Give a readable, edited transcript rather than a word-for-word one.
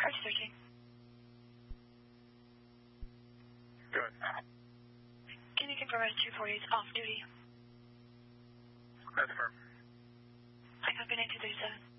Code searching. Good. Can you confirm as 240 is off duty? That's firm. I copy 9237.